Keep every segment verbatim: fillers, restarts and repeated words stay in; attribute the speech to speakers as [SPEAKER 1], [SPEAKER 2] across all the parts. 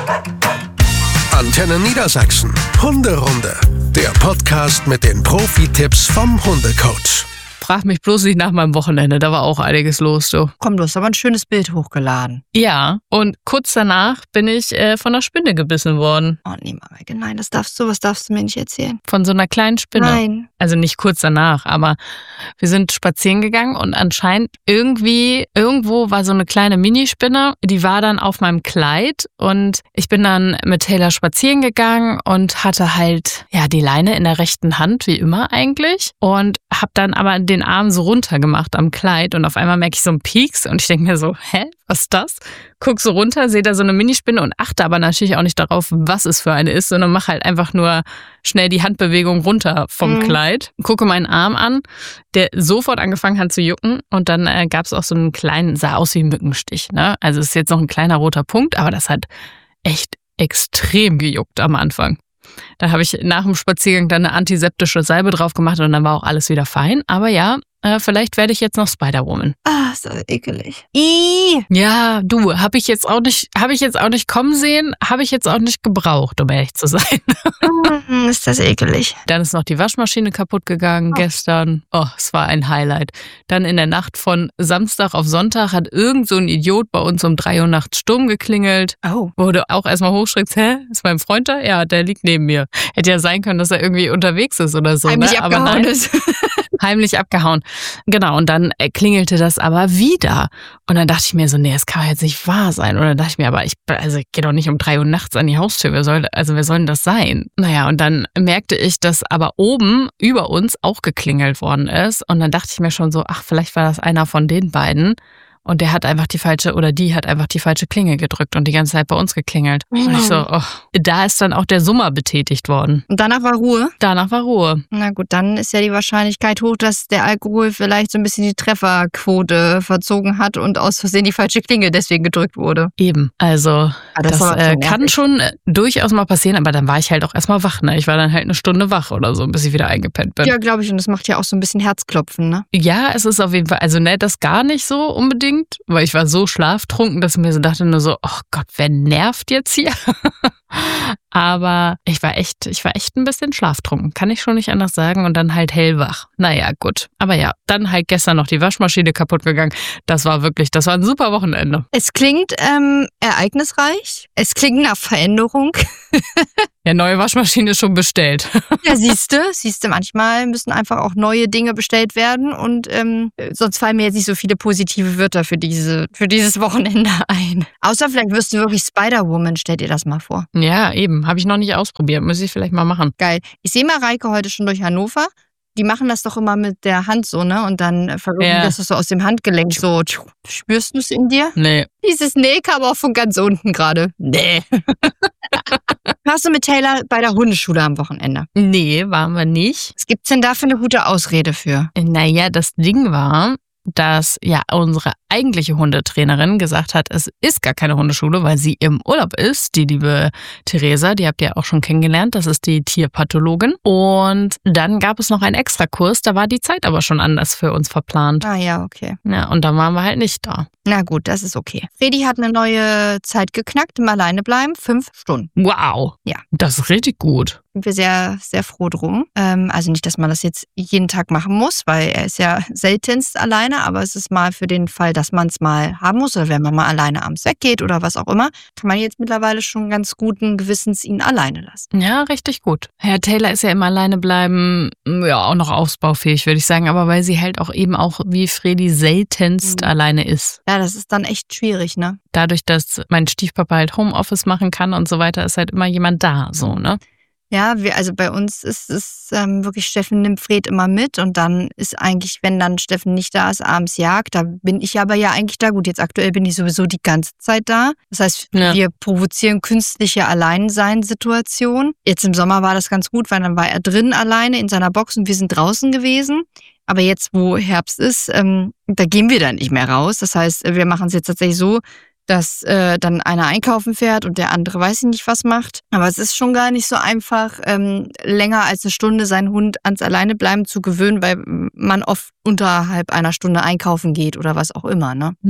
[SPEAKER 1] Antenne Niedersachsen. Hunderunde. Der Podcast mit den Profi-Tipps vom Hundecoach.
[SPEAKER 2] Frag mich bloß nicht nach meinem Wochenende, da war auch einiges los, du.
[SPEAKER 3] Komm, du hast aber ein schönes Bild hochgeladen.
[SPEAKER 2] Ja, und kurz danach bin ich äh, von einer Spinne gebissen worden.
[SPEAKER 3] Oh nee, Mareike, nein, das darfst du, was darfst du mir nicht erzählen?
[SPEAKER 2] Von so einer kleinen Spinne.
[SPEAKER 3] Nein.
[SPEAKER 2] Also nicht kurz danach, aber wir sind spazieren gegangen und anscheinend irgendwie, irgendwo war so eine kleine Minispinne, die war dann auf meinem Kleid und ich bin dann mit Taylor spazieren gegangen und hatte halt, ja, die Leine in der rechten Hand, wie immer eigentlich, und hab dann aber den Arm so runter gemacht am Kleid und auf einmal merke ich so einen Pieks und ich denke mir so, hä, was ist das? Guck so runter, sehe da so eine Minispinne und achte aber natürlich auch nicht darauf, was es für eine ist, sondern mache halt einfach nur schnell die Handbewegung runter vom mhm. Kleid, gucke meinen Arm an, der sofort angefangen hat zu jucken und dann äh, gab es auch so einen kleinen, sah aus wie ein Mückenstich, ne? Also es ist jetzt noch ein kleiner roter Punkt, aber das hat echt extrem gejuckt am Anfang. Da habe ich nach dem Spaziergang dann eine antiseptische Salbe drauf gemacht und dann war auch alles wieder fein. Aber ja, äh, vielleicht werde ich jetzt noch Spider-Woman.
[SPEAKER 3] Ah, ist das ekelig. Ih.
[SPEAKER 2] Ja, du, habe ich jetzt auch nicht, habe ich jetzt auch nicht kommen sehen, habe ich jetzt auch nicht gebraucht, um ehrlich zu sein.
[SPEAKER 3] Mm, ist das ekelig.
[SPEAKER 2] Dann ist noch die Waschmaschine kaputt gegangen oh. gestern. Oh, es war ein Highlight. Dann in der Nacht von Samstag auf Sonntag hat irgend so ein Idiot bei uns um drei Uhr nachts Sturm geklingelt.
[SPEAKER 3] Oh.
[SPEAKER 2] Wurde auch erstmal hochschreckt, hä, ist mein Freund da? Ja, der liegt neben mir. Hätte ja sein können, dass er irgendwie unterwegs ist oder so.
[SPEAKER 3] Heimlich
[SPEAKER 2] ne?
[SPEAKER 3] abgehauen
[SPEAKER 2] aber nein,
[SPEAKER 3] ist.
[SPEAKER 2] Heimlich abgehauen. Genau, und dann klingelte das aber wieder. Und dann dachte ich mir so, nee, das kann jetzt nicht wahr sein. Und dann dachte ich mir, aber ich, also ich gehe doch nicht um drei Uhr nachts an die Haustür. Wer soll, also wer soll denn das sein? Naja, und dann merkte ich, dass aber oben über uns auch geklingelt worden ist. Und dann dachte ich mir schon so, ach, vielleicht war das einer von den beiden. Und der hat einfach die falsche, oder die hat einfach die falsche Klingel gedrückt und die ganze Zeit bei uns geklingelt. Mhm. Und ich so, oh, da ist dann auch der Summer betätigt worden.
[SPEAKER 3] Und danach war Ruhe?
[SPEAKER 2] Danach war Ruhe.
[SPEAKER 3] Na gut, dann ist ja die Wahrscheinlichkeit hoch, dass der Alkohol vielleicht so ein bisschen die Trefferquote verzogen hat und aus Versehen die falsche Klingel deswegen gedrückt wurde.
[SPEAKER 2] Eben, also
[SPEAKER 3] ah, das,
[SPEAKER 2] das äh, kann schon äh, durchaus mal passieren, aber dann war ich halt auch erstmal wach. Ne? Ich war dann halt eine Stunde wach oder so, bis ich wieder eingepennt bin.
[SPEAKER 3] Ja, glaube ich, und das macht ja auch so ein bisschen Herzklopfen, ne?
[SPEAKER 2] Ja, es ist auf jeden Fall, also ne, das gar nicht so unbedingt, weil ich war so schlaftrunken, dass ich mir so dachte nur so, oh Gott, wer nervt jetzt hier? Aber ich war echt, ich war echt ein bisschen schlaftrunken, kann ich schon nicht anders sagen, und dann halt hellwach. Naja, gut. Aber ja, dann halt gestern noch die Waschmaschine kaputt gegangen. Das war wirklich, das war ein super Wochenende.
[SPEAKER 3] Es klingt ähm, ereignisreich. Es klingt nach Veränderung.
[SPEAKER 2] Ja, neue Waschmaschine ist schon bestellt.
[SPEAKER 3] Ja, siehste, siehste, manchmal müssen einfach auch neue Dinge bestellt werden und ähm, sonst fallen mir jetzt nicht so viele positive Wörter für diese, für dieses Wochenende ein. Außer vielleicht wirst du wirklich Spider-Woman, stell dir das mal vor.
[SPEAKER 2] Ja, eben, habe ich noch nicht ausprobiert, muss ich vielleicht mal machen.
[SPEAKER 3] Geil. Ich sehe Mareike heute schon durch Hannover. Die machen das doch immer mit der Hand so, ne? Und dann verrücken ja. das so aus dem Handgelenk so. Spürst du es in dir?
[SPEAKER 2] Nee.
[SPEAKER 3] Dieses Nee kam auch von ganz unten gerade. Nee. Warst du mit Taylor bei der Hundeschule am Wochenende?
[SPEAKER 2] Nee, waren wir nicht.
[SPEAKER 3] Was gibt's denn da für eine gute Ausrede für?
[SPEAKER 2] Naja, das Ding war, dass ja unsere eigentliche Hundetrainerin gesagt hat, es ist gar keine Hundeschule, weil sie im Urlaub ist. Die liebe Theresa, die habt ihr auch schon kennengelernt, das ist die Tierpathologin. Und dann gab es noch einen Extrakurs, da war die Zeit aber schon anders für uns verplant.
[SPEAKER 3] Ah ja, okay.
[SPEAKER 2] Ja, und dann waren wir halt nicht da.
[SPEAKER 3] Na gut, das ist okay. Fredi hat eine neue Zeit geknackt, im Alleine bleiben, fünf Stunden.
[SPEAKER 2] Wow.
[SPEAKER 3] Ja.
[SPEAKER 2] Das ist richtig gut.
[SPEAKER 3] Sind wir sehr, sehr froh drum. Ähm, also nicht, dass man das jetzt jeden Tag machen muss, weil er ist ja seltenst alleine, aber es ist mal für den Fall, dass man es mal haben muss oder wenn man mal alleine abends weggeht oder was auch immer, kann man jetzt mittlerweile schon ganz guten Gewissens ihn alleine lassen.
[SPEAKER 2] Ja, richtig gut. Herr Taylor ist ja im Alleinebleiben ja auch noch ausbaufähig, würde ich sagen, aber weil sie halt auch eben auch wie Fredi seltenst mhm. alleine ist.
[SPEAKER 3] Ja, das ist dann echt schwierig, ne?
[SPEAKER 2] Dadurch, dass mein Stiefpapa halt Homeoffice machen kann und so weiter, ist halt immer jemand da, so, ne?
[SPEAKER 3] Ja, wir, also bei uns ist es ähm, wirklich, Steffen nimmt Fred immer mit und dann ist eigentlich, wenn dann Steffen nicht da ist, abends Jagd, da bin ich aber ja eigentlich da. Gut, jetzt aktuell bin ich sowieso die ganze Zeit da. Das heißt, ja. wir provozieren künstliche Alleinseinsituationen. Jetzt im Sommer war das ganz gut, weil dann war er drin alleine in seiner Box und wir sind draußen gewesen. Aber jetzt, wo Herbst ist, ähm, da gehen wir dann nicht mehr raus. Das heißt, wir machen es jetzt tatsächlich so, dass äh, dann einer einkaufen fährt und der andere weiß ich nicht was macht. Aber es ist schon gar nicht so einfach, ähm, länger als eine Stunde seinen Hund ans Alleinebleiben zu gewöhnen, weil man oft unterhalb einer Stunde einkaufen geht oder was auch immer, ne?
[SPEAKER 2] Ja,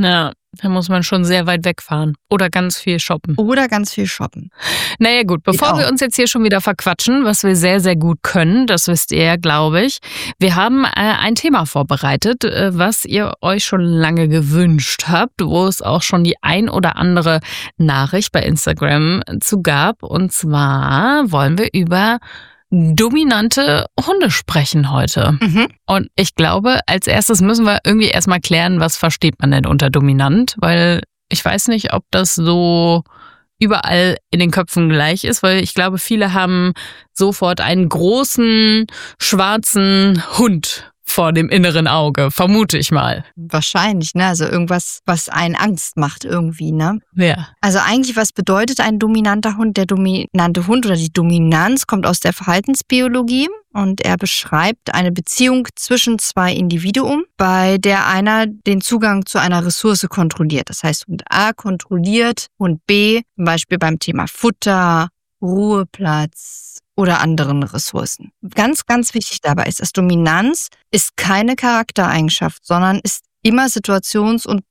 [SPEAKER 2] Da muss man schon sehr weit wegfahren oder ganz viel shoppen.
[SPEAKER 3] Oder ganz viel shoppen.
[SPEAKER 2] Naja gut, bevor wir uns jetzt hier schon wieder verquatschen, was wir sehr, sehr gut können, das wisst ihr, glaube ich. Wir haben äh, ein Thema vorbereitet, äh, was ihr euch schon lange gewünscht habt, wo es auch schon die ein oder andere Nachricht bei Instagram zu gab. Und zwar wollen wir über dominante Hunde sprechen heute.
[SPEAKER 3] Mhm.
[SPEAKER 2] Und ich glaube, als erstes müssen wir irgendwie erstmal klären, was versteht man denn unter dominant, weil ich weiß nicht, ob das so überall in den Köpfen gleich ist, weil ich glaube, viele haben sofort einen großen, schwarzen Hund vor dem inneren Auge, vermute ich mal.
[SPEAKER 3] Wahrscheinlich, ne? Also irgendwas, was einen Angst macht irgendwie, ne?
[SPEAKER 2] Ja.
[SPEAKER 3] Also eigentlich, was bedeutet ein dominanter Hund? Der dominante Hund oder die Dominanz kommt aus der Verhaltensbiologie und er beschreibt eine Beziehung zwischen zwei Individuen, bei der einer den Zugang zu einer Ressource kontrolliert. Das heißt, Hund A kontrolliert Hund B, zum Beispiel beim Thema Futter, Ruheplatz oder anderen Ressourcen. Ganz, ganz wichtig dabei ist, dass Dominanz ist keine Charaktereigenschaft, sondern ist immer situations- und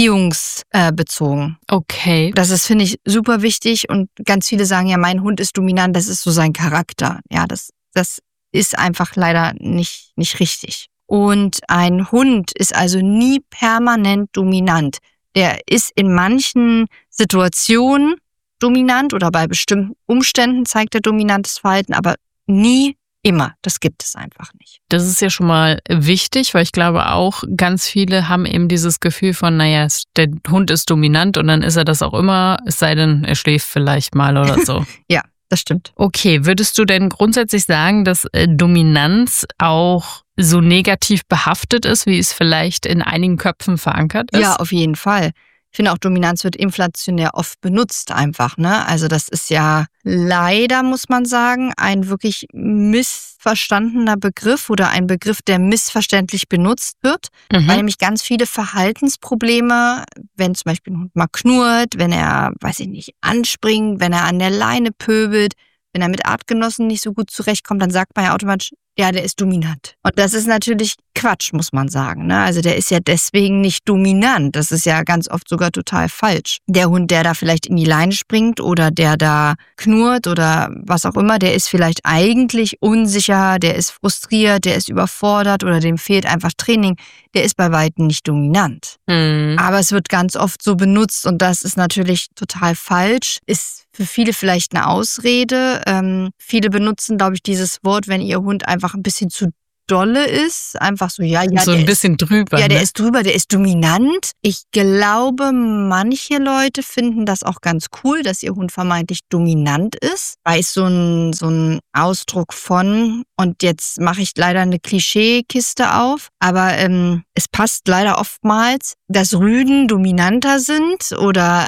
[SPEAKER 3] beziehungsbezogen.
[SPEAKER 2] Okay.
[SPEAKER 3] Das ist, finde ich, super wichtig und ganz viele sagen ja, mein Hund ist dominant, das ist so sein Charakter. Ja, das, das ist einfach leider nicht, nicht richtig. Und ein Hund ist also nie permanent dominant. Der ist in manchen Situationen dominant oder bei bestimmten Umständen zeigt er dominantes Verhalten, aber nie immer. Das gibt es einfach nicht.
[SPEAKER 2] Das ist ja schon mal wichtig, weil ich glaube auch, ganz viele haben eben dieses Gefühl von, naja, der Hund ist dominant und dann ist er das auch immer, es sei denn, er schläft vielleicht mal oder so.
[SPEAKER 3] Ja, das stimmt.
[SPEAKER 2] Okay, würdest du denn grundsätzlich sagen, dass äh, Dominanz auch so negativ behaftet ist, wie es vielleicht in einigen Köpfen verankert ist?
[SPEAKER 3] Ja, auf jeden Fall. Ich finde auch, Dominanz wird inflationär oft benutzt einfach, ne? Also das ist ja leider, muss man sagen, ein wirklich missverstandener Begriff oder ein Begriff, der missverständlich benutzt wird,
[SPEAKER 2] Mhm.
[SPEAKER 3] weil nämlich ganz viele Verhaltensprobleme, wenn zum Beispiel ein Hund mal knurrt, wenn er, weiß ich nicht, anspringt, wenn er an der Leine pöbelt, wenn er mit Artgenossen nicht so gut zurechtkommt, dann sagt man ja automatisch, ja, der ist dominant. Und das ist natürlich Quatsch, muss man sagen, ne? Also der ist ja deswegen nicht dominant. Das ist ja ganz oft sogar total falsch. Der Hund, der da vielleicht in die Leine springt oder der da knurrt oder was auch immer, der ist vielleicht eigentlich unsicher, der ist frustriert, der ist überfordert oder dem fehlt einfach Training. Der ist bei weitem nicht dominant.
[SPEAKER 2] Mhm.
[SPEAKER 3] Aber es wird ganz oft so benutzt und das ist natürlich total falsch. Ist für viele vielleicht eine Ausrede. Ähm, viele benutzen, glaube ich, dieses Wort, wenn ihr Hund einfach ein bisschen zu dolle ist. Einfach so, ja, ja,
[SPEAKER 2] so
[SPEAKER 3] der
[SPEAKER 2] ein
[SPEAKER 3] ist,
[SPEAKER 2] bisschen drüber.
[SPEAKER 3] ja, der
[SPEAKER 2] ne?
[SPEAKER 3] ist drüber, der ist dominant. Ich glaube, manche Leute finden das auch ganz cool, dass ihr Hund vermeintlich dominant ist. Weil es so ein, so ein Ausdruck von, und jetzt mache ich leider eine Klischeekiste auf, aber ähm, es passt leider oftmals, dass Rüden dominanter sind oder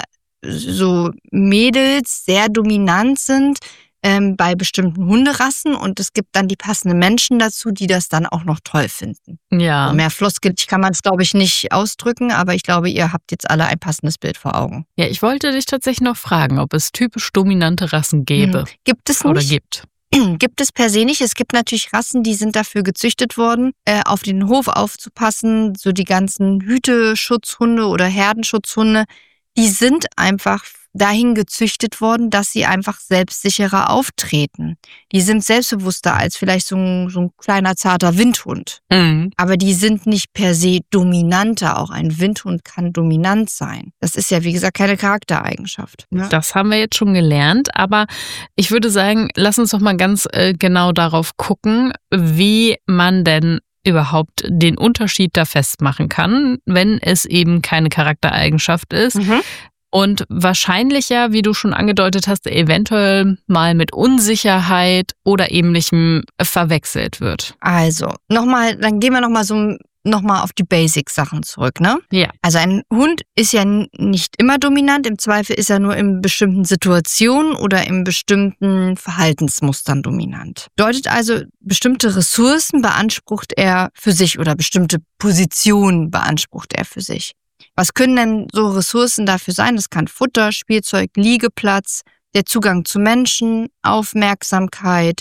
[SPEAKER 3] so Mädels sehr dominant sind ähm, bei bestimmten Hunderassen und es gibt dann die passenden Menschen dazu, die das dann auch noch toll finden.
[SPEAKER 2] Ja.
[SPEAKER 3] Mehr floskelig kann man es, glaube ich, nicht ausdrücken, aber ich glaube, ihr habt jetzt alle ein passendes Bild vor Augen.
[SPEAKER 2] ja, ich wollte dich tatsächlich noch fragen, ob es typisch dominante Rassen gäbe
[SPEAKER 3] Hm. Gibt es
[SPEAKER 2] oder
[SPEAKER 3] nicht?
[SPEAKER 2] gibt.
[SPEAKER 3] Gibt es per se nicht. Es gibt natürlich Rassen, die sind dafür gezüchtet worden, äh, auf den Hof aufzupassen. So die ganzen Hüteschutzhunde oder Herdenschutzhunde, die sind einfach dahin gezüchtet worden, dass sie einfach selbstsicherer auftreten. Die sind selbstbewusster als vielleicht so ein, so ein kleiner, zarter Windhund.
[SPEAKER 2] Mhm.
[SPEAKER 3] Aber die sind nicht per se dominanter. Auch ein Windhund kann dominant sein. Das ist ja, wie gesagt, keine Charaktereigenschaft. Ne?
[SPEAKER 2] Das haben wir jetzt schon gelernt, aber ich würde sagen, lass uns doch mal ganz äh, genau darauf gucken, wie man denn überhaupt den Unterschied da festmachen kann, wenn es eben keine Charaktereigenschaft ist.
[SPEAKER 3] Mhm.
[SPEAKER 2] Und wahrscheinlich ja, wie du schon angedeutet hast, eventuell mal mit Unsicherheit oder ähnlichem verwechselt wird.
[SPEAKER 3] Also, nochmal, dann gehen wir nochmal so nochmal auf die Basic-Sachen zurück, ne?
[SPEAKER 2] Ja.
[SPEAKER 3] Also ein Hund ist ja nicht immer dominant, im Zweifel ist er nur in bestimmten Situationen oder in bestimmten Verhaltensmustern dominant. Bedeutet also, bestimmte Ressourcen beansprucht er für sich oder bestimmte Positionen beansprucht er für sich. Was können denn so Ressourcen dafür sein? Das kann Futter, Spielzeug, Liegeplatz, der Zugang zu Menschen, Aufmerksamkeit,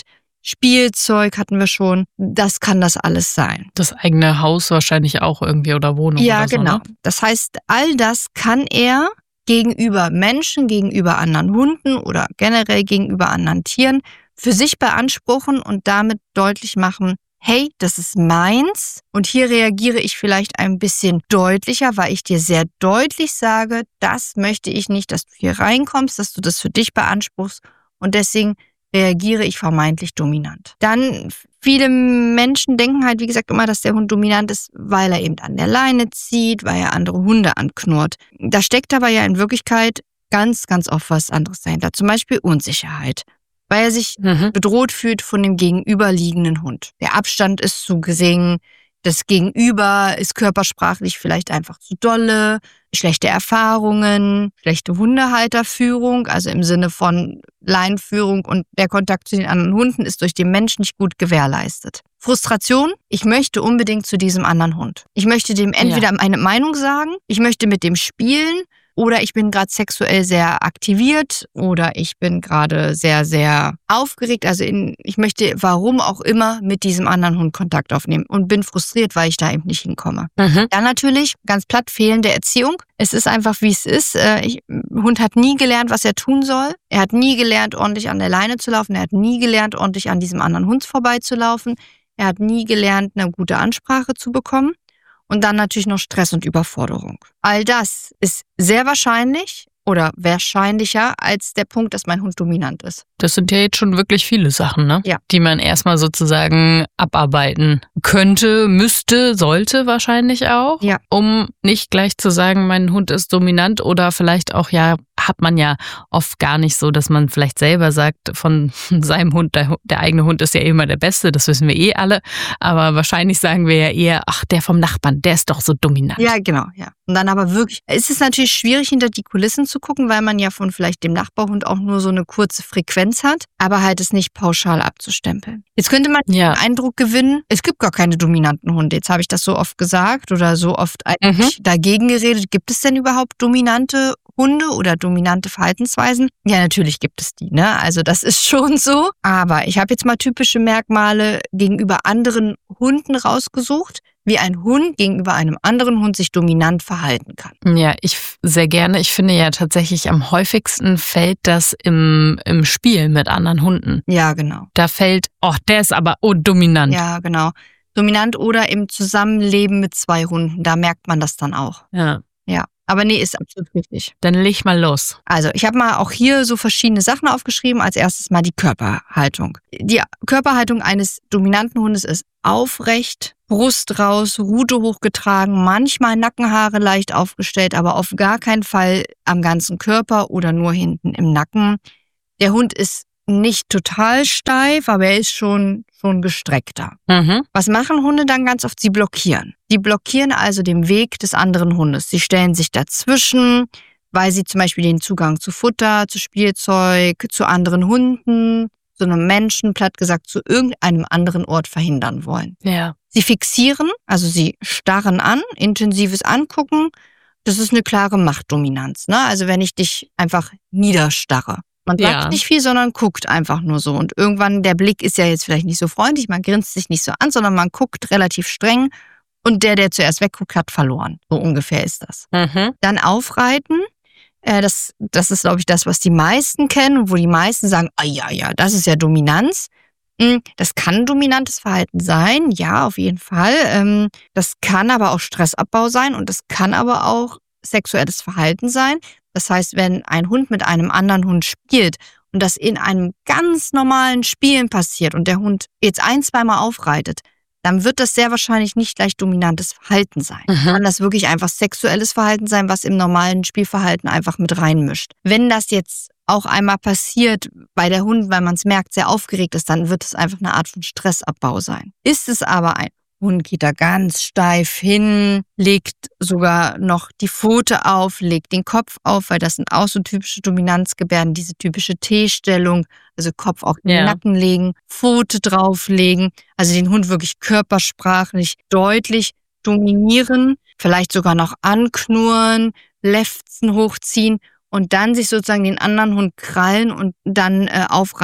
[SPEAKER 3] Spielzeug hatten wir schon. Das kann das alles sein.
[SPEAKER 2] Das eigene Haus wahrscheinlich auch irgendwie oder Wohnung
[SPEAKER 3] Ja,
[SPEAKER 2] oder so,
[SPEAKER 3] genau.
[SPEAKER 2] ne?
[SPEAKER 3] Das heißt, all das kann er gegenüber Menschen, gegenüber anderen Hunden oder generell gegenüber anderen Tieren für sich beanspruchen und damit deutlich machen, hey, das ist meins und hier reagiere ich vielleicht ein bisschen deutlicher, weil ich dir sehr deutlich sage, das möchte ich nicht, dass du hier reinkommst, dass du das für dich beanspruchst und deswegen reagiere ich vermeintlich dominant. Dann viele Menschen denken halt, wie gesagt, immer, dass der Hund dominant ist, weil er eben an der Leine zieht, weil er andere Hunde anknurrt. Da steckt aber ja in Wirklichkeit ganz, ganz oft was anderes dahinter. Zum Beispiel Unsicherheit, weil er sich
[SPEAKER 2] Mhm.
[SPEAKER 3] bedroht fühlt von dem gegenüberliegenden Hund. Der Abstand ist zu gering, das Gegenüber ist körpersprachlich vielleicht einfach zu dolle, schlechte Erfahrungen, schlechte Hundehalterführung, also im Sinne von Leinenführung und der Kontakt zu den anderen Hunden ist durch den Mensch nicht gut gewährleistet. Frustration, ich möchte unbedingt zu diesem anderen Hund. Ich möchte dem entweder
[SPEAKER 2] Ja.
[SPEAKER 3] meine Meinung sagen, ich möchte mit dem spielen, oder ich bin gerade sexuell sehr aktiviert oder ich bin gerade sehr, sehr aufgeregt. Also in, ich möchte, warum auch immer, mit diesem anderen Hund Kontakt aufnehmen und bin frustriert, weil ich da eben nicht hinkomme.
[SPEAKER 2] Mhm.
[SPEAKER 3] Dann natürlich, ganz platt, fehlende Erziehung. Es ist einfach, wie es ist. Äh, Ich, Hund hat nie gelernt, was er tun soll. Er hat nie gelernt, ordentlich an der Leine zu laufen. Er hat nie gelernt, ordentlich an diesem anderen Hund vorbeizulaufen. Er hat nie gelernt, eine gute Ansprache zu bekommen. Und dann natürlich noch Stress und Überforderung. All das ist sehr wahrscheinlich oder wahrscheinlicher als der Punkt, dass mein Hund dominant ist.
[SPEAKER 2] Das sind ja jetzt schon wirklich viele Sachen, ne?
[SPEAKER 3] Ja.
[SPEAKER 2] Die man erstmal sozusagen abarbeiten könnte, müsste, sollte wahrscheinlich auch.
[SPEAKER 3] Ja.
[SPEAKER 2] Um nicht gleich zu sagen, mein Hund ist dominant oder vielleicht auch, ja, hat man ja oft gar nicht so, dass man vielleicht selber sagt, von seinem Hund, der, der eigene Hund ist ja immer der Beste, das wissen wir eh alle. Aber wahrscheinlich sagen wir ja eher, ach, der vom Nachbarn, der ist doch so dominant.
[SPEAKER 3] Ja, genau, ja. Und dann aber wirklich, es ist natürlich schwierig, hinter die Kulissen zu gucken, weil man ja von vielleicht dem Nachbarhund auch nur so eine kurze Frequenz hat, aber halt es nicht pauschal abzustempeln. Jetzt könnte man
[SPEAKER 2] Ja.
[SPEAKER 3] den Eindruck gewinnen, es gibt gar keine dominanten Hunde. Jetzt habe ich das so oft gesagt oder so oft eigentlich dagegen geredet. Gibt es denn überhaupt dominante Hunde oder dominante Verhaltensweisen? Ja, natürlich gibt es die, ne? Also das ist schon so. Aber ich habe jetzt mal typische Merkmale gegenüber anderen Hunden rausgesucht, wie ein Hund gegenüber einem anderen Hund sich dominant verhalten kann.
[SPEAKER 2] Ja, ich f- sehr gerne. Ich finde ja tatsächlich am häufigsten fällt das im, im Spiel mit anderen Hunden.
[SPEAKER 3] Ja, genau.
[SPEAKER 2] Da fällt, oh, der ist aber oh, dominant.
[SPEAKER 3] Ja, genau. Dominant oder im Zusammenleben mit zwei Hunden, da merkt man das dann auch.
[SPEAKER 2] Ja.
[SPEAKER 3] Ja, aber nee, ist absolut richtig.
[SPEAKER 2] Dann leg mal los.
[SPEAKER 3] Also ich habe mal auch hier so verschiedene Sachen aufgeschrieben. Als erstes mal die Körperhaltung. Die Körperhaltung eines dominanten Hundes ist aufrecht, Brust raus, Rute hochgetragen, manchmal Nackenhaare leicht aufgestellt, aber auf gar keinen Fall am ganzen Körper oder nur hinten im Nacken. Der Hund ist nicht total steif, aber er ist schon, schon gestreckter.
[SPEAKER 2] Mhm.
[SPEAKER 3] Was machen Hunde dann ganz oft? Sie blockieren. Sie blockieren also den Weg des anderen Hundes. Sie stellen sich dazwischen, weil sie zum Beispiel den Zugang zu Futter, zu Spielzeug, zu anderen Hunden, zu einem Menschen, platt gesagt, zu irgendeinem anderen Ort verhindern wollen.
[SPEAKER 2] Ja.
[SPEAKER 3] Sie fixieren, also sie starren an, intensives Angucken. Das ist eine klare Machtdominanz, ne? Also wenn ich dich einfach niederstarre. Man sagt
[SPEAKER 2] Ja.
[SPEAKER 3] nicht viel, sondern guckt einfach nur so. Und irgendwann, der Blick ist ja jetzt vielleicht nicht so freundlich, man grinst sich nicht so an, sondern man guckt relativ streng. Und der, der zuerst wegguckt, hat verloren. So ungefähr ist das.
[SPEAKER 2] Mhm.
[SPEAKER 3] Dann aufreiten. Äh, das, das ist, glaube ich, das, was die meisten kennen, wo die meisten sagen, ah ja, ja, das ist ja Dominanz. Hm, Das kann dominantes Verhalten sein, ja, auf jeden Fall. Ähm, Das kann aber auch Stressabbau sein und das kann aber auch sexuelles Verhalten sein. Das heißt, wenn ein Hund mit einem anderen Hund spielt und das in einem ganz normalen Spielen passiert und der Hund jetzt ein, zweimal aufreitet, dann wird das sehr wahrscheinlich nicht gleich dominantes Verhalten sein.
[SPEAKER 2] Mhm.
[SPEAKER 3] Kann das wirklich einfach sexuelles Verhalten sein, was im normalen Spielverhalten einfach mit reinmischt. Wenn das jetzt auch einmal passiert bei der Hund, weil man es merkt, sehr aufgeregt ist, dann wird es einfach eine Art von Stressabbau sein. Ist es aber ein Hund, geht da ganz steif hin, legt sogar noch die Pfote auf, legt den Kopf auf, weil das sind auch so typische Dominanzgebärden, diese typische T-Stellung, also Kopf auch in den
[SPEAKER 2] Ja.
[SPEAKER 3] Nacken legen, Pfote drauflegen, also den Hund wirklich körpersprachlich deutlich dominieren, vielleicht sogar noch anknurren, Lefzen hochziehen und dann sich sozusagen den anderen Hund krallen und dann äh, aufreiten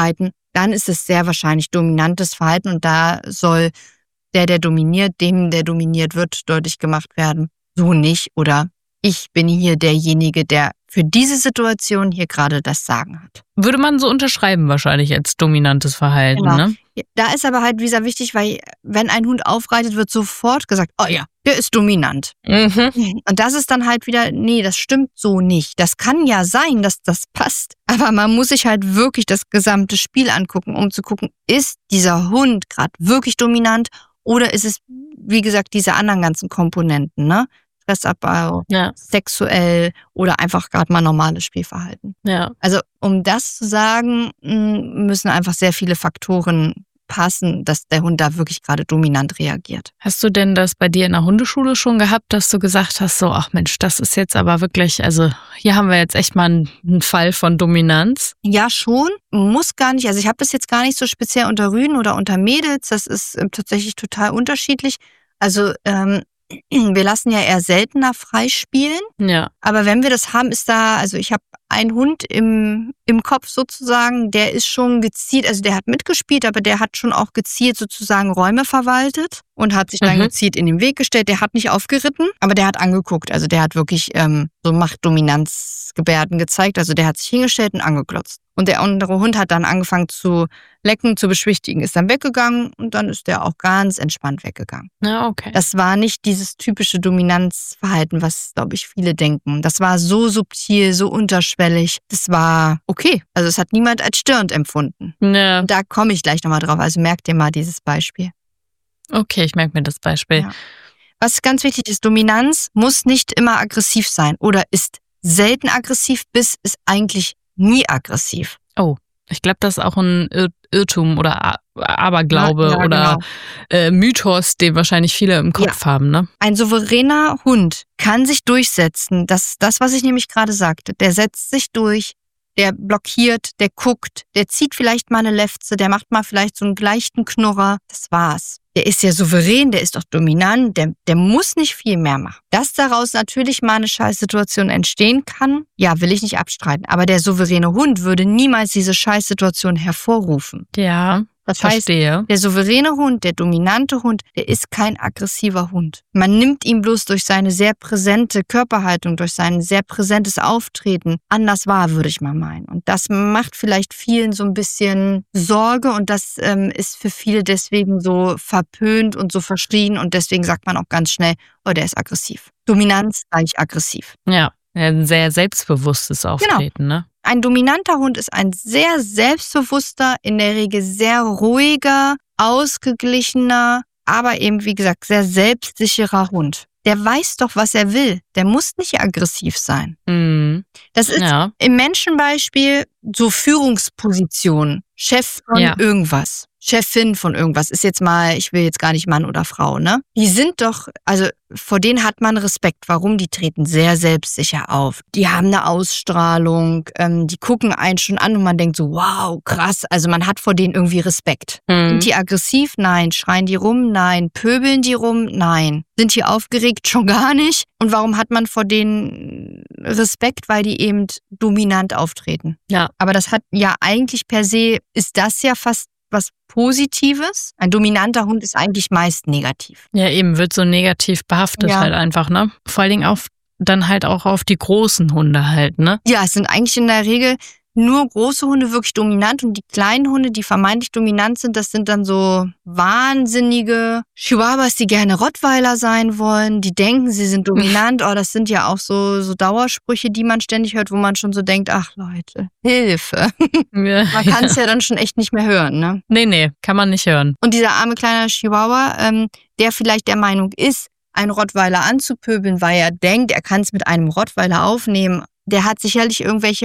[SPEAKER 3] dann ist es sehr wahrscheinlich dominantes Verhalten und da soll der, der dominiert, dem, der dominiert wird, deutlich gemacht werden. So nicht oder ich bin hier derjenige, der für diese Situation hier gerade das Sagen hat.
[SPEAKER 2] Würde man so unterschreiben wahrscheinlich als dominantes Verhalten,
[SPEAKER 3] Genau.
[SPEAKER 2] ne?
[SPEAKER 3] Da ist aber halt, wie gesagt, wichtig, weil wenn ein Hund aufreitet, wird sofort gesagt, oh ja, der ist dominant.
[SPEAKER 2] Mhm.
[SPEAKER 3] Und das ist dann halt wieder, nee, das stimmt so nicht. Das kann ja sein, dass das passt. Aber man muss sich halt wirklich das gesamte Spiel angucken, um zu gucken, ist dieser Hund gerade wirklich dominant oder ist es, wie gesagt, diese anderen ganzen Komponenten, ne? Stressabbau,
[SPEAKER 2] Ja.
[SPEAKER 3] sexuell oder einfach gerade mal normales Spielverhalten.
[SPEAKER 2] Ja.
[SPEAKER 3] Also um das zu sagen, müssen einfach sehr viele Faktoren passen, dass der Hund da wirklich gerade dominant reagiert.
[SPEAKER 2] Hast du denn das bei dir in der Hundeschule schon gehabt, dass du gesagt hast, so, ach Mensch, das ist jetzt aber wirklich, also hier haben wir jetzt echt mal einen, einen Fall von Dominanz?
[SPEAKER 3] Ja, schon. Muss gar nicht. Also ich habe das jetzt gar nicht so speziell unter Rüden oder unter Mädels. Das ist äh, tatsächlich total unterschiedlich. Also ähm, wir lassen ja eher seltener freispielen.
[SPEAKER 2] Ja.
[SPEAKER 3] Aber wenn wir das haben, ist da, also ich habe einen Hund im, im Kopf sozusagen, der ist schon gezielt, also der hat mitgespielt, aber der hat schon auch gezielt sozusagen Räume verwaltet und hat sich dann
[SPEAKER 2] Mhm.
[SPEAKER 3] gezielt in den Weg gestellt. Der hat nicht aufgeritten, aber der hat angeguckt. Also der hat wirklich ähm, so Machtdominanzgebärden gezeigt. Also der hat sich hingestellt und angeglotzt. Und der andere Hund hat dann angefangen zu lecken, zu beschwichtigen, ist dann weggegangen und dann ist der auch ganz entspannt weggegangen.
[SPEAKER 2] Ja, okay.
[SPEAKER 3] Das war nicht dieses typische Dominanzverhalten, was, glaube ich, viele denken. Das war so subtil, so unterschwellig. Das war okay. Also es hat niemand als störend empfunden.
[SPEAKER 2] Ja.
[SPEAKER 3] Und da komme ich gleich nochmal drauf. Also merkt dir mal dieses Beispiel.
[SPEAKER 2] Okay, ich merke mir das Beispiel.
[SPEAKER 3] Ja. Was ganz wichtig ist, Dominanz muss nicht immer aggressiv sein oder ist selten aggressiv bis ist eigentlich nie aggressiv.
[SPEAKER 2] Oh, ich glaube, das ist auch ein Ir- Irrtum oder A- Aberglaube
[SPEAKER 3] Ja, ja,
[SPEAKER 2] oder
[SPEAKER 3] genau.
[SPEAKER 2] äh, Mythos, den wahrscheinlich viele im Kopf haben, ne?
[SPEAKER 3] Ein souveräner Hund kann sich durchsetzen. Das ist das, was ich nämlich gerade sagte. Der setzt sich durch, der blockiert, der guckt, der zieht vielleicht mal eine Lefze, der macht mal vielleicht so einen leichten Knurrer. Das war's. Der ist ja souverän, der ist doch dominant, der, der muss nicht viel mehr machen. Dass daraus natürlich mal eine Scheißsituation entstehen kann, ja, will ich nicht abstreiten. Aber der souveräne Hund würde niemals diese Scheißsituation hervorrufen.
[SPEAKER 2] Ja,
[SPEAKER 3] Das heißt,
[SPEAKER 2] verstehe.
[SPEAKER 3] der souveräne Hund, der dominante Hund, der ist kein aggressiver Hund. Man nimmt ihn bloß durch seine sehr präsente Körperhaltung, durch sein sehr präsentes Auftreten anders wahr, würde ich mal meinen. Und das macht vielleicht vielen so ein bisschen Sorge und das ähm, ist für viele deswegen so verpönt und so verschrien und deswegen sagt man auch ganz schnell, oh, der ist aggressiv. Dominanz gleich aggressiv.
[SPEAKER 2] Ja, ein sehr selbstbewusstes Auftreten, ne?
[SPEAKER 3] Ein dominanter Hund ist ein sehr selbstbewusster, in der Regel sehr ruhiger, ausgeglichener, aber eben, wie gesagt, sehr selbstsicherer Hund. Der weiß doch, was er will. Der muss nicht aggressiv sein.
[SPEAKER 2] Mhm.
[SPEAKER 3] Das ist
[SPEAKER 2] Ja.
[SPEAKER 3] im Menschenbeispiel so Führungspositionen. Chef von
[SPEAKER 2] Ja.
[SPEAKER 3] irgendwas. Chefin von irgendwas. Ist jetzt mal, ich will jetzt gar nicht Mann oder Frau, ne? Die sind doch, also vor denen hat man Respekt. Warum? Die treten sehr selbstsicher auf. Die haben eine Ausstrahlung, ähm, die gucken einen schon an und man denkt so, wow, krass. Also man hat vor denen irgendwie Respekt.
[SPEAKER 2] Mhm.
[SPEAKER 3] Sind die aggressiv? Nein. Schreien die rum? Nein. Pöbeln die rum? Nein. Sind die aufgeregt? Schon gar nicht. Und warum hat man vor denen Respekt? Weil die eben dominant auftreten.
[SPEAKER 2] Ja.
[SPEAKER 3] Aber das hat ja eigentlich per se, ist das ja fast was Positives. Ein dominanter Hund ist eigentlich meist negativ.
[SPEAKER 2] Ja, eben, wird so negativ behaftet
[SPEAKER 3] Ja.
[SPEAKER 2] halt einfach, ne? Vor allen Dingen auf, dann halt auch auf die großen Hunde halt, ne?
[SPEAKER 3] Ja, es sind eigentlich in der Regel nur große Hunde wirklich dominant und die kleinen Hunde, die vermeintlich dominant sind, das sind dann so wahnsinnige Chihuahuas, die gerne Rottweiler sein wollen, die denken, sie sind dominant. Oh, das sind ja auch so, so Dauersprüche, die man ständig hört, wo man schon so denkt, ach Leute, Hilfe.
[SPEAKER 2] Ja.
[SPEAKER 3] Man kann es ja dann schon echt nicht mehr hören, ne?
[SPEAKER 2] Nee, nee, kann man nicht hören.
[SPEAKER 3] Und dieser arme kleine Chihuahua, ähm, der vielleicht der Meinung ist, einen Rottweiler anzupöbeln, weil er denkt, er kann es mit einem Rottweiler aufnehmen, der hat sicherlich irgendwelche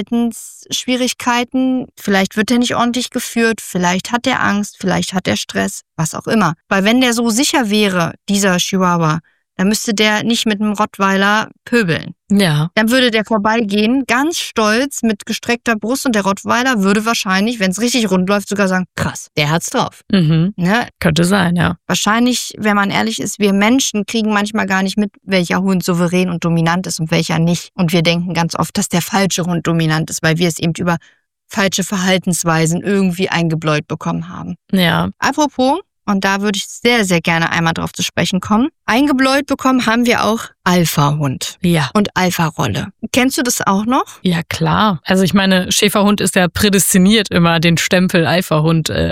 [SPEAKER 3] Verhaltensschwierigkeiten. Vielleicht wird er nicht ordentlich geführt, vielleicht hat er Angst, vielleicht hat er Stress, was auch immer. Weil wenn der so sicher wäre, dieser Chihuahua, dann müsste der nicht mit einem Rottweiler pöbeln.
[SPEAKER 2] Ja.
[SPEAKER 3] Dann würde der vorbeigehen, ganz stolz, mit gestreckter Brust und der Rottweiler würde wahrscheinlich, wenn es richtig rund läuft, sogar sagen, krass, der hat's drauf.
[SPEAKER 2] Mhm.
[SPEAKER 3] Ne?
[SPEAKER 2] Könnte sein, ja.
[SPEAKER 3] Wahrscheinlich, wenn man ehrlich ist, wir Menschen kriegen manchmal gar nicht mit, welcher Hund souverän und dominant ist und welcher nicht. Und wir denken ganz oft, dass der falsche Hund dominant ist, weil wir es eben über falsche Verhaltensweisen irgendwie eingebläut bekommen haben.
[SPEAKER 2] Ja.
[SPEAKER 3] Apropos, und da würde ich sehr, sehr gerne einmal drauf zu sprechen kommen, eingebläut bekommen haben wir auch Alpha-Hund
[SPEAKER 2] Ja.
[SPEAKER 3] und Alpha-Rolle. Kennst du das auch noch?
[SPEAKER 2] Ja, klar. Also ich meine, Schäferhund ist ja prädestiniert, immer den Stempel Alpha-Hund äh,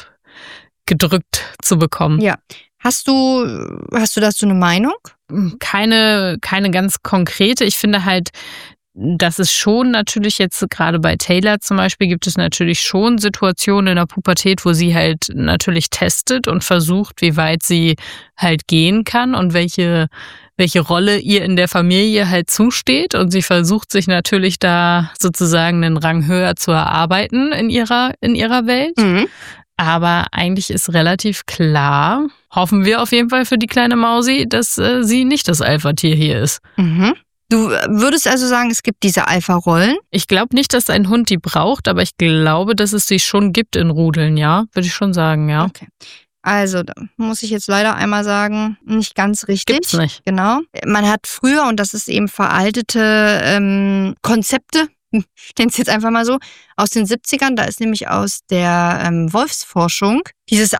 [SPEAKER 2] abgedrückt zu bekommen.
[SPEAKER 3] Ja. Hast du, hast du dazu eine Meinung?
[SPEAKER 2] Keine, keine ganz konkrete. Ich finde halt, dass es schon natürlich jetzt gerade bei Taylor zum Beispiel gibt es natürlich schon Situationen in der Pubertät, wo sie halt natürlich testet und versucht, wie weit sie halt gehen kann und welche, welche Rolle ihr in der Familie halt zusteht. Und sie versucht sich natürlich da sozusagen einen Rang höher zu erarbeiten in ihrer, in ihrer Welt.
[SPEAKER 3] Mhm.
[SPEAKER 2] Aber eigentlich ist relativ klar, hoffen wir auf jeden Fall für die kleine Mausi, dass äh, sie nicht das Alpha-Tier hier ist.
[SPEAKER 3] Mhm. Du würdest also sagen, es gibt diese Alpha-Rollen?
[SPEAKER 2] Ich glaube nicht, dass ein Hund die braucht, aber ich glaube, dass es sie schon gibt in Rudeln, ja. Würde ich schon sagen, ja.
[SPEAKER 3] Okay. Also, da muss ich jetzt leider einmal sagen, nicht ganz richtig.
[SPEAKER 2] Gibt's nicht.
[SPEAKER 3] Genau. Man hat früher, und das ist eben veraltete ähm, Konzepte, ich nenne es jetzt einfach mal so, aus den siebzigern, da ist nämlich aus der ähm, Wolfsforschung dieses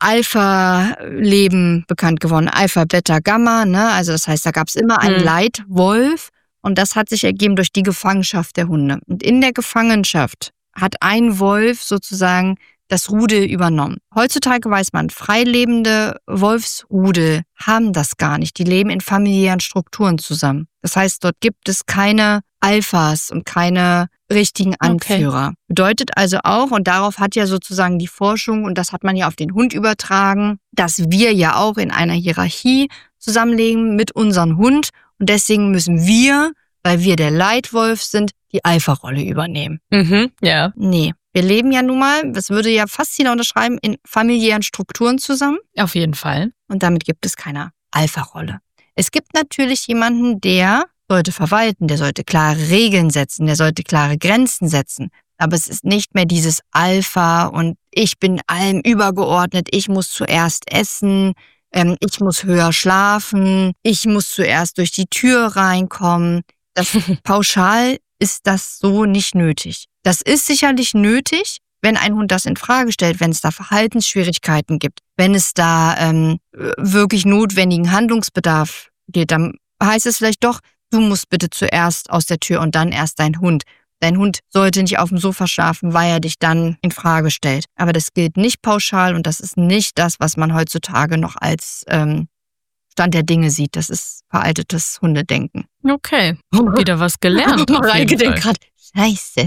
[SPEAKER 3] Alpha-Leben bekannt geworden. Alpha, Beta, Gamma, ne? Also das heißt, da gab es immer einen
[SPEAKER 2] Hm.
[SPEAKER 3] Leitwolf und das hat sich ergeben durch die Gefangenschaft der Hunde. Und in der Gefangenschaft hat ein Wolf sozusagen das Rudel übernommen. Heutzutage weiß man, freilebende Wolfsrudel haben das gar nicht. Die leben in familiären Strukturen zusammen. Das heißt, dort gibt es keine Alphas und keine richtigen Anführer. Okay. Bedeutet also auch, und darauf hat ja sozusagen die Forschung, und das hat man ja auf den Hund übertragen, dass wir ja auch in einer Hierarchie zusammenlegen mit unserem Hund. Und deswegen müssen wir, weil wir der Leitwolf sind, die Alpha-Rolle übernehmen.
[SPEAKER 2] Mhm, ja.
[SPEAKER 3] Nee. Wir leben ja nun mal, das würde ja fast jeder unterschreiben, in familiären Strukturen zusammen.
[SPEAKER 2] Auf jeden Fall.
[SPEAKER 3] Und damit gibt es keine Alpha-Rolle. Es gibt natürlich jemanden, der sollte verwalten, der sollte klare Regeln setzen, der sollte klare Grenzen setzen. Aber es ist nicht mehr dieses Alpha und ich bin allem übergeordnet, ich muss zuerst essen, ähm, ich muss höher schlafen, ich muss zuerst durch die Tür reinkommen. Das pauschal ist das so nicht nötig. Das ist sicherlich nötig, wenn ein Hund das in Frage stellt, wenn es da Verhaltensschwierigkeiten gibt, wenn es da ähm, wirklich notwendigen Handlungsbedarf gibt, dann heißt es vielleicht doch, du musst bitte zuerst aus der Tür und dann erst dein Hund. Dein Hund sollte nicht auf dem Sofa schlafen, weil er dich dann in Frage stellt. Aber das gilt nicht pauschal und das ist nicht das, was man heutzutage noch als ähm, Stand der Dinge sieht. Das ist veraltetes Hundedenken.
[SPEAKER 2] Okay, wieder was gelernt.
[SPEAKER 3] Mareike denkt gerade, scheiße.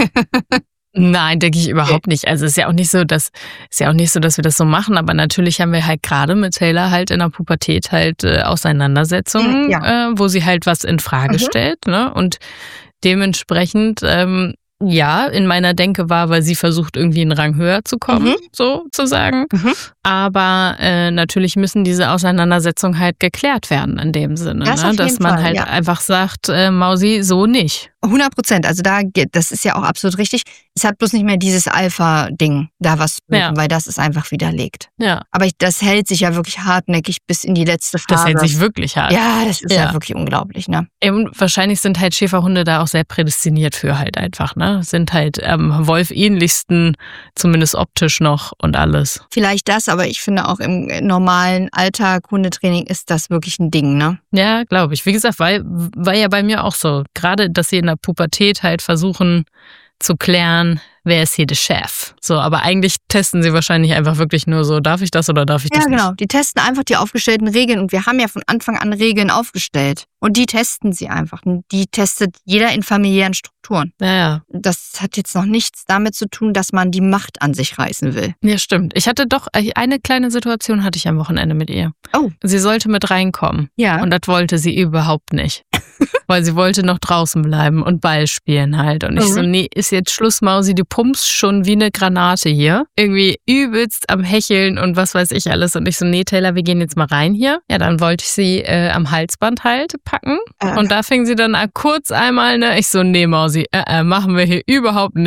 [SPEAKER 2] Nein, denke ich überhaupt nicht. Also es ist ja auch nicht so, dass ist ja auch nicht so, dass wir das so machen. Aber natürlich haben wir halt gerade mit Taylor halt in der Pubertät halt äh, Auseinandersetzungen,
[SPEAKER 3] ja.
[SPEAKER 2] äh, wo sie halt was in Frage mhm. stellt, ne? Und dementsprechend ähm, ja, in meiner Denke war, weil sie versucht, irgendwie einen Rang höher zu kommen, mhm. sozusagen. Mhm. Aber äh, natürlich müssen diese Auseinandersetzungen halt geklärt werden in dem Sinne,
[SPEAKER 3] das
[SPEAKER 2] ne? Dass man
[SPEAKER 3] Fall,
[SPEAKER 2] halt
[SPEAKER 3] ja.
[SPEAKER 2] einfach sagt, äh, Mausi, so nicht.
[SPEAKER 3] hundert Prozent. Also da, das ist ja auch absolut richtig. Es hat bloß nicht mehr dieses Alpha-Ding, da was zu machen, ja. weil das ist einfach widerlegt.
[SPEAKER 2] Ja.
[SPEAKER 3] Aber ich, das hält sich ja wirklich hartnäckig bis in die letzte Phase.
[SPEAKER 2] Das hält sich wirklich hart.
[SPEAKER 3] Ja, das ist ja,
[SPEAKER 2] ja
[SPEAKER 3] wirklich unglaublich, ne?
[SPEAKER 2] Und wahrscheinlich sind halt Schäferhunde da auch sehr prädestiniert für halt einfach, ne? Sind halt am ähm, Wolf-ähnlichsten, zumindest optisch noch und alles.
[SPEAKER 3] Vielleicht das, aber ich finde auch im normalen Alltag, Hundetraining, ist das wirklich ein Ding, ne?
[SPEAKER 2] Ja, glaube ich. Wie gesagt, weil, war ja bei mir auch so. Gerade, dass sie in der Pubertät halt versuchen zu klären, wer ist hier der Chef. So, aber eigentlich testen sie wahrscheinlich einfach wirklich nur so, darf ich das oder darf ich das
[SPEAKER 3] ja,
[SPEAKER 2] nicht?
[SPEAKER 3] Ja, genau. Die testen einfach die aufgestellten Regeln und wir haben ja von Anfang an Regeln aufgestellt. Und die testen sie einfach. Und die testet jeder in familiären Strukturen.
[SPEAKER 2] Ja, ja.
[SPEAKER 3] Das hat jetzt noch nichts damit zu tun, dass man die Macht an sich reißen will.
[SPEAKER 2] Ja, stimmt. Ich hatte doch, eine kleine Situation hatte ich am Wochenende mit ihr.
[SPEAKER 3] Oh.
[SPEAKER 2] Sie sollte mit reinkommen.
[SPEAKER 3] Ja.
[SPEAKER 2] Und das wollte sie überhaupt nicht. Weil sie wollte noch draußen bleiben und Ball spielen halt. Und ich mhm. so, nee, ist jetzt Schluss, Mausi, du pumpst schon wie eine Granate hier. Irgendwie übelst am Hecheln und was weiß ich alles. Und ich so, nee, Taylor, wir gehen jetzt mal rein hier. Ja, dann wollte ich sie äh, am Halsband halt packen. Äh. Und da fing sie dann kurz einmal, ne, ich so, nee, Mausi, äh, äh, machen wir hier überhaupt nicht.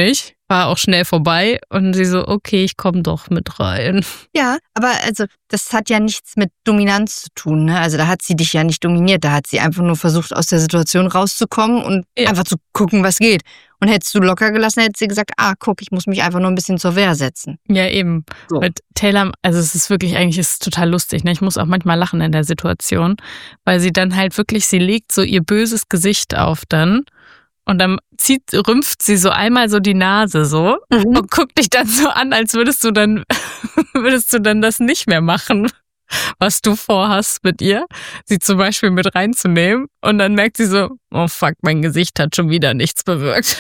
[SPEAKER 2] war auch schnell vorbei und sie so, okay, ich komme doch mit rein.
[SPEAKER 3] Ja, aber also das hat ja nichts mit Dominanz zu tun. Ne? Also da hat sie dich ja nicht dominiert, da hat sie einfach nur versucht, aus der Situation rauszukommen und
[SPEAKER 2] Ja.
[SPEAKER 3] einfach zu gucken, was geht. Und hättest du locker gelassen, hätte sie gesagt, ah, guck, ich muss mich einfach nur ein bisschen zur Wehr setzen.
[SPEAKER 2] Ja, eben.
[SPEAKER 3] So.
[SPEAKER 2] Mit Taylor, also es ist wirklich, eigentlich ist es total lustig. Ne? Ich muss auch manchmal lachen in der Situation, weil sie dann halt wirklich, sie legt so ihr böses Gesicht auf dann und dann zieht, rümpft sie so einmal so die Nase so
[SPEAKER 3] Mhm.
[SPEAKER 2] und guckt dich dann so an, als würdest du dann, würdest du dann das nicht mehr machen, was du vorhast mit ihr, sie zum Beispiel mit reinzunehmen und dann merkt sie so, oh fuck, mein Gesicht hat schon wieder nichts bewirkt.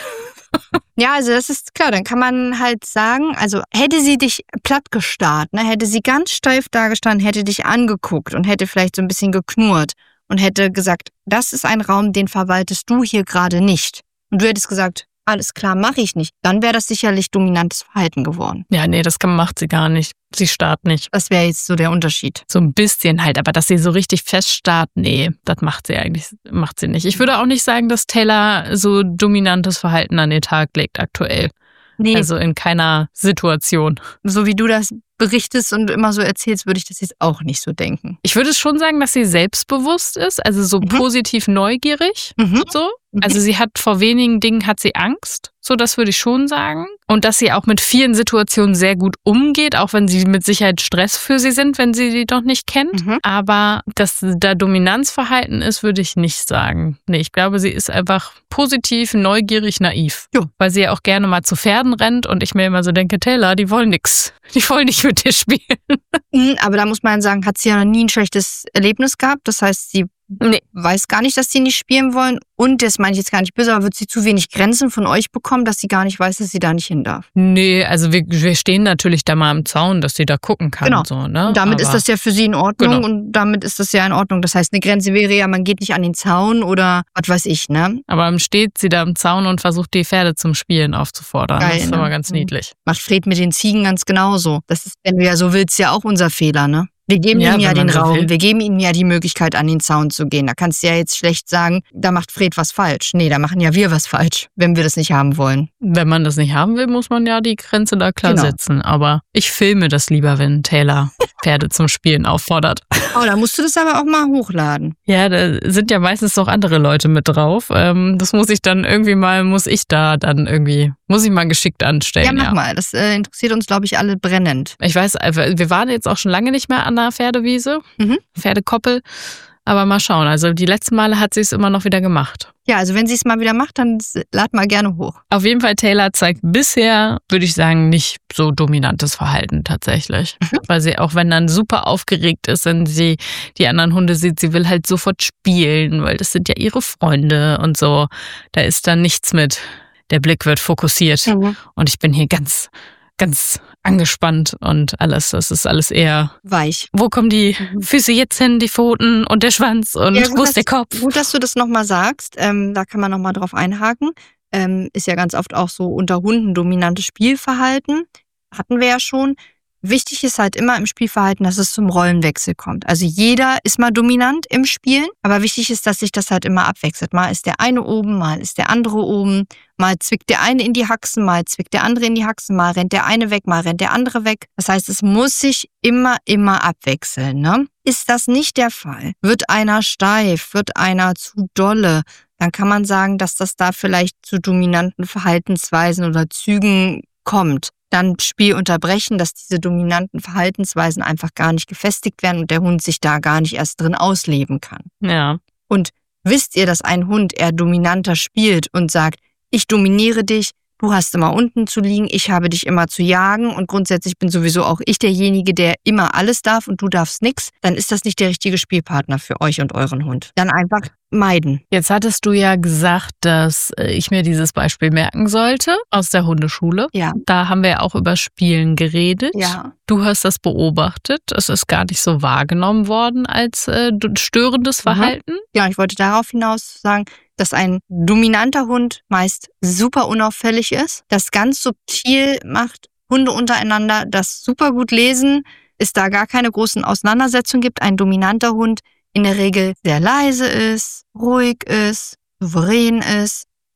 [SPEAKER 3] Ja, also das ist klar, dann kann man halt sagen, also hätte sie dich platt gestarrt, ne, hätte sie ganz steif dagestanden, hätte dich angeguckt und hätte vielleicht so ein bisschen geknurrt und hätte gesagt, das ist ein Raum, den verwaltest du hier gerade nicht. Und du hättest gesagt, alles klar, mache ich nicht. Dann wäre das sicherlich dominantes Verhalten geworden.
[SPEAKER 2] Ja, nee, das kann, macht sie gar nicht. Sie starrt nicht.
[SPEAKER 3] Das wäre jetzt so der Unterschied.
[SPEAKER 2] So ein bisschen halt, aber dass sie so richtig feststarrt, nee, das macht sie eigentlich, macht sie nicht. Ich würde auch nicht sagen, dass Taylor so dominantes Verhalten an den Tag legt aktuell.
[SPEAKER 3] Nee,
[SPEAKER 2] Also in keiner Situation.
[SPEAKER 3] so wie du das berichtest und immer so erzählst, würde ich das jetzt auch nicht so denken.
[SPEAKER 2] Ich würde schon sagen, dass sie selbstbewusst ist, also so
[SPEAKER 3] Mhm.
[SPEAKER 2] positiv neugierig,
[SPEAKER 3] Mhm.
[SPEAKER 2] so.
[SPEAKER 3] Mhm.
[SPEAKER 2] Also sie hat vor wenigen Dingen hat sie Angst, so das würde ich schon sagen. Und dass sie auch mit vielen Situationen sehr gut umgeht, auch wenn sie mit Sicherheit Stress für sie sind, wenn sie die doch nicht kennt.
[SPEAKER 3] Mhm.
[SPEAKER 2] Aber dass da Dominanzverhalten ist, würde ich nicht sagen. Nee, ich glaube, sie ist einfach positiv, neugierig, naiv.
[SPEAKER 3] Jo.
[SPEAKER 2] Weil sie ja auch gerne mal zu Pferden rennt und ich mir immer so denke, Taylor, die wollen nix. Die wollen nicht mit dir spielen.
[SPEAKER 3] Mhm, aber da muss man sagen, hat sie ja noch nie ein schlechtes Erlebnis gehabt. Das heißt, sie
[SPEAKER 2] Nee.
[SPEAKER 3] weiß gar nicht, dass sie nicht spielen wollen. Und das meine ich jetzt gar nicht böse, aber wird sie zu wenig Grenzen von euch bekommen, dass sie gar nicht weiß, dass sie da nicht hin darf.
[SPEAKER 2] Nee, also wir, wir stehen natürlich da mal am Zaun, dass sie da gucken kann.
[SPEAKER 3] Genau.
[SPEAKER 2] So, ne?
[SPEAKER 3] Und damit
[SPEAKER 2] Aber
[SPEAKER 3] ist das ja für sie in Ordnung
[SPEAKER 2] Genau.
[SPEAKER 3] und damit ist das ja in Ordnung. Das heißt, eine Grenze wäre ja, man geht nicht an den Zaun oder was weiß ich, ne?
[SPEAKER 2] Aber dann steht sie da am Zaun und versucht, die Pferde zum Spielen aufzufordern.
[SPEAKER 3] Geil,
[SPEAKER 2] das ist
[SPEAKER 3] ne?
[SPEAKER 2] aber ganz
[SPEAKER 3] Mhm.
[SPEAKER 2] niedlich.
[SPEAKER 3] Macht Fred mit den Ziegen ganz genauso. Das ist, wenn du ja so willst, ja auch unser Fehler, ne? Wir geben
[SPEAKER 2] Ja,
[SPEAKER 3] ihm ja
[SPEAKER 2] wenn
[SPEAKER 3] den
[SPEAKER 2] man so
[SPEAKER 3] Raum,
[SPEAKER 2] will.
[SPEAKER 3] wir geben ihm ja die Möglichkeit, an den Zaun zu gehen. Da kannst du ja jetzt schlecht sagen, da macht Fred was falsch. Nee, da machen ja wir was falsch, wenn wir das nicht haben wollen.
[SPEAKER 2] Wenn man das nicht haben will, muss man ja die Grenze da klar
[SPEAKER 3] Genau.
[SPEAKER 2] setzen. Aber ich filme das lieber, wenn Taylor Pferde zum Spielen auffordert.
[SPEAKER 3] Oh, da musst du das aber auch mal hochladen.
[SPEAKER 2] Ja, da sind ja meistens auch andere Leute mit drauf. Ähm, das muss ich dann irgendwie mal, muss ich da dann irgendwie, muss ich mal geschickt anstellen.
[SPEAKER 3] Ja, mach mal. Das äh, interessiert uns, glaube ich, alle brennend.
[SPEAKER 2] Ich weiß, wir waren jetzt auch schon lange nicht mehr an der Pferdewiese,
[SPEAKER 3] Mhm.
[SPEAKER 2] Pferdekoppel. Aber mal schauen. Also die letzten Male hat sie es immer noch wieder gemacht.
[SPEAKER 3] Ja, also wenn sie es mal wieder macht, dann s- lad mal gerne hoch.
[SPEAKER 2] Auf jeden Fall, Taylor zeigt bisher, würde ich sagen, nicht so dominantes Verhalten tatsächlich. Weil sie, auch wenn dann super aufgeregt ist, wenn sie die anderen Hunde sieht, sie will halt sofort spielen, weil das sind ja ihre Freunde und so. Da ist dann nichts mit, der Blick wird fokussiert und ich bin hier ganz, ganz angespannt und alles. Das ist alles eher,
[SPEAKER 3] Weich.
[SPEAKER 2] wo kommen die Füße jetzt hin, die Pfoten und der Schwanz und
[SPEAKER 3] Ja, gut,
[SPEAKER 2] wo ist der
[SPEAKER 3] dass-
[SPEAKER 2] Kopf?
[SPEAKER 3] Gut, dass du das nochmal sagst. Ähm, da kann man nochmal drauf einhaken. Ähm, ist ja ganz oft auch so unter Hunden dominantes Spielverhalten. Hatten wir ja schon. Wichtig ist halt immer im Spielverhalten, dass es zum Rollenwechsel kommt. Also jeder ist mal dominant im Spielen, aber wichtig ist, dass sich das halt immer abwechselt. Mal ist der eine oben, mal ist der andere oben, mal zwickt der eine in die Haxen, mal zwickt der andere in die Haxen, mal rennt der eine weg, mal rennt der andere weg. Das heißt, es muss sich immer, immer abwechseln, ne? Ist das nicht der Fall? Wird einer steif? Wird einer zu dolle? Dann kann man sagen, dass das da vielleicht zu dominanten Verhaltensweisen oder Zügen kommt. Dann Spiel unterbrechen, dass diese dominanten Verhaltensweisen einfach gar nicht gefestigt werden und der Hund sich da gar nicht erst drin ausleben kann.
[SPEAKER 2] Ja.
[SPEAKER 3] Und wisst ihr, dass ein Hund eher dominanter spielt und sagt, ich dominiere dich, du hast immer unten zu liegen, ich habe dich immer zu jagen und grundsätzlich bin sowieso auch ich derjenige, der immer alles darf und du darfst nichts, dann ist das nicht der richtige Spielpartner für euch und euren Hund. Dann einfach meiden.
[SPEAKER 2] Jetzt hattest du ja gesagt, dass äh, ich mir dieses Beispiel merken sollte aus der Hundeschule.
[SPEAKER 3] Ja.
[SPEAKER 2] Da haben wir ja auch über Spielen geredet.
[SPEAKER 3] Ja.
[SPEAKER 2] Du hast das beobachtet. Es ist gar nicht so wahrgenommen worden als äh, störendes Verhalten.
[SPEAKER 3] Ja, ich wollte darauf hinaus sagen, dass ein dominanter Hund meist super unauffällig ist, das ganz subtil macht, Hunde untereinander das super gut lesen, es da gar keine großen Auseinandersetzungen gibt, ein dominanter Hund in der Regel sehr leise ist, ruhig ist, souverän ist,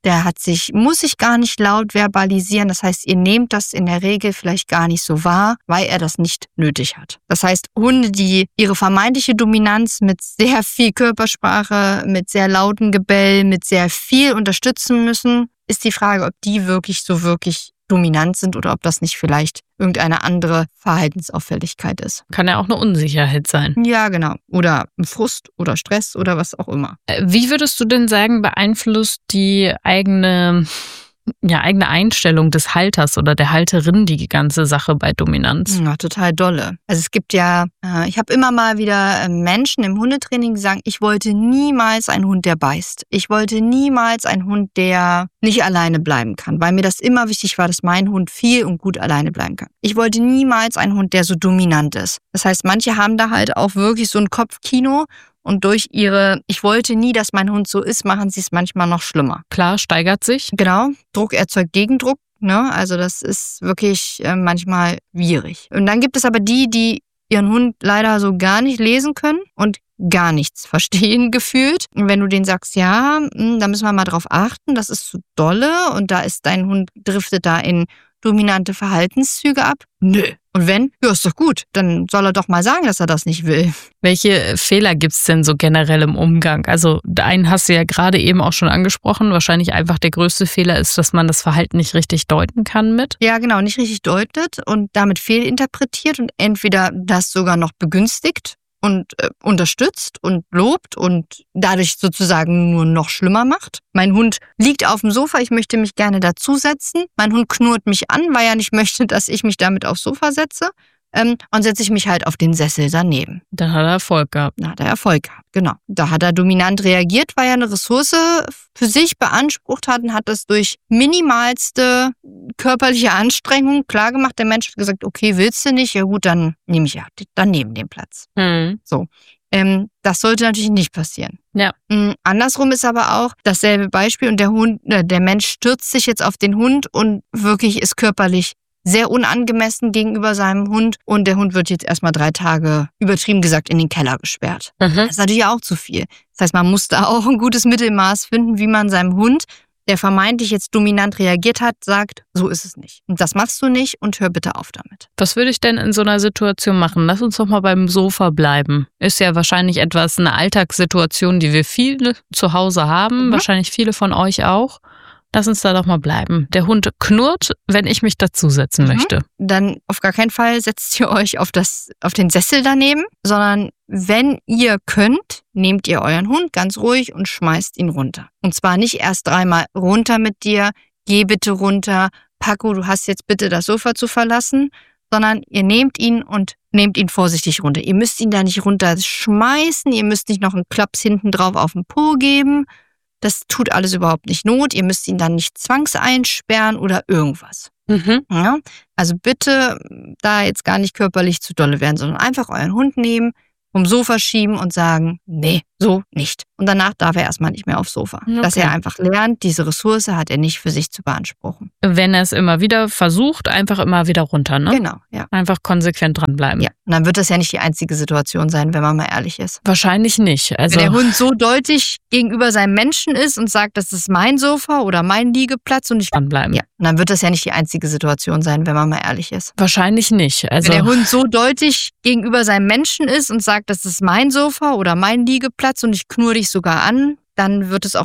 [SPEAKER 3] der hat sich, muss sich gar nicht laut verbalisieren. Das heißt, ihr nehmt das in der Regel vielleicht gar nicht so wahr, weil er das nicht nötig hat. Das heißt, Hunde, die ihre vermeintliche Dominanz mit sehr viel Körpersprache, mit sehr lauten Gebell, mit sehr viel unterstützen müssen, ist die Frage, ob die wirklich so wirklich dominant sind oder ob das nicht vielleicht irgendeine andere Verhaltensauffälligkeit ist.
[SPEAKER 2] Kann ja auch eine Unsicherheit sein.
[SPEAKER 3] Ja, genau. Oder ein Frust oder Stress oder was auch immer.
[SPEAKER 2] Wie würdest du denn sagen, beeinflusst die eigene, ja, eigene Einstellung des Halters oder der Halterin die ganze Sache bei Dominanz?
[SPEAKER 3] Ja, total dolle. Also es gibt ja, äh, ich habe immer mal wieder äh, Menschen im Hundetraining, die sagen, ich wollte niemals einen Hund, der beißt. Ich wollte niemals einen Hund, der nicht alleine bleiben kann, weil mir das immer wichtig war, dass mein Hund viel und gut alleine bleiben kann. Ich wollte niemals einen Hund, der so dominant ist. Das heißt, manche haben da halt auch wirklich so ein Kopfkino. Und durch ihre, ich wollte nie, dass mein Hund so ist, machen sie es manchmal noch schlimmer.
[SPEAKER 2] Klar, steigert sich.
[SPEAKER 3] Genau, Druck erzeugt Gegendruck. Ne? Also das ist wirklich äh, manchmal schwierig. Und dann gibt es aber die, die ihren Hund leider so gar nicht lesen können und gar nichts verstehen gefühlt. Und wenn du denen sagst, ja, da müssen wir mal drauf achten, das ist zu dolle und da ist dein Hund, driftet da in dominante Verhaltenszüge ab. Nö. Und wenn, ja, ist doch gut. Dann soll er doch mal sagen, dass er das nicht will.
[SPEAKER 2] Welche Fehler gibt's denn so generell im Umgang? Also einen hast du ja gerade eben auch schon angesprochen. Wahrscheinlich einfach der größte Fehler ist, dass man das Verhalten nicht richtig deuten kann mit.
[SPEAKER 3] Ja, genau, nicht richtig deutet und damit fehlinterpretiert und entweder das sogar noch begünstigt und äh, unterstützt und lobt und dadurch sozusagen nur noch schlimmer macht. Mein Hund liegt auf dem Sofa, ich möchte mich gerne dazusetzen. Mein Hund knurrt mich an, weil er nicht möchte, dass ich mich damit aufs Sofa setze. Ähm, und setze ich mich halt auf den Sessel daneben.
[SPEAKER 2] Dann hat er Erfolg gehabt.
[SPEAKER 3] Dann hat er Erfolg gehabt, genau. Da hat er dominant reagiert, weil er eine Ressource für sich beansprucht hat und hat das durch minimalste körperliche Anstrengung klargemacht. Der Mensch hat gesagt, okay, willst du nicht? Ja gut, dann nehme ich ja daneben den Platz.
[SPEAKER 2] Mhm.
[SPEAKER 3] So. Ähm, das sollte natürlich nicht passieren.
[SPEAKER 2] Ja.
[SPEAKER 3] Ähm, andersrum ist aber auch dasselbe Beispiel und der Hund, äh, der Mensch stürzt sich jetzt auf den Hund und wirklich ist körperlich sehr unangemessen gegenüber seinem Hund und der Hund wird jetzt erstmal drei Tage, übertrieben gesagt, in den Keller gesperrt.
[SPEAKER 2] Mhm.
[SPEAKER 3] Das ist natürlich auch zu viel. Das heißt, man muss da auch ein gutes Mittelmaß finden, wie man seinem Hund, der vermeintlich jetzt dominant reagiert hat, sagt, so ist es nicht. Und das machst du nicht und hör bitte auf damit.
[SPEAKER 2] Was würde ich denn in so einer Situation machen? Lass uns doch mal beim Sofa bleiben. Ist ja wahrscheinlich etwas eine Alltagssituation, die wir viele zu Hause haben,
[SPEAKER 3] Mhm.
[SPEAKER 2] wahrscheinlich viele von euch auch. Lass uns da doch mal bleiben. Der Hund knurrt, wenn ich mich dazusetzen
[SPEAKER 3] Mhm.
[SPEAKER 2] möchte.
[SPEAKER 3] Dann auf gar keinen Fall setzt ihr euch auf, das, auf den Sessel daneben, sondern wenn ihr könnt, nehmt ihr euren Hund ganz ruhig und schmeißt ihn runter. Und zwar nicht erst dreimal runter mit dir, geh bitte runter, Paco, du hast jetzt bitte das Sofa zu verlassen, sondern ihr nehmt ihn und nehmt ihn vorsichtig runter. Ihr müsst ihn da nicht runterschmeißen, ihr müsst nicht noch einen Klaps hinten drauf auf den Po geben. Das tut alles überhaupt nicht Not. Ihr müsst ihn dann nicht zwangseinsperren oder irgendwas.
[SPEAKER 2] Mhm.
[SPEAKER 3] Ja? Also bitte da jetzt gar nicht körperlich zu dolle werden, sondern einfach euren Hund nehmen, vom Sofa schieben und sagen, nee, so nicht. Und danach darf er erstmal nicht mehr aufs Sofa.
[SPEAKER 2] Okay.
[SPEAKER 3] Dass er einfach lernt, diese Ressource hat er nicht für sich zu beanspruchen.
[SPEAKER 2] Wenn er es immer wieder versucht, einfach immer wieder runter, ne?
[SPEAKER 3] Genau, ja.
[SPEAKER 2] Einfach konsequent dranbleiben.
[SPEAKER 3] Ja, und dann wird das ja nicht die einzige Situation sein, wenn man mal ehrlich ist.
[SPEAKER 2] Wahrscheinlich nicht. Also
[SPEAKER 3] Wenn der Hund so deutlich gegenüber seinem Menschen ist und sagt, das ist mein Sofa oder mein Liegeplatz und ich
[SPEAKER 2] dranbleiben.
[SPEAKER 3] ja, und dann wird das ja nicht die einzige Situation sein, wenn man mal ehrlich ist.
[SPEAKER 2] Wahrscheinlich nicht. Also
[SPEAKER 3] Wenn der Hund so deutlich gegenüber seinem Menschen ist und sagt, das ist mein Sofa oder mein Liegeplatz und ich knurre dich sogar an, dann wird es auch